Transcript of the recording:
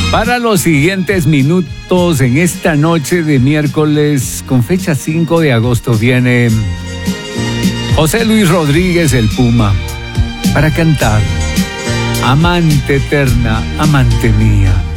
Para los siguientes minutos, en esta noche de miércoles, con fecha 5 de agosto, viene José Luis Rodríguez, el Puma, para cantar Amante eterna, amante mía.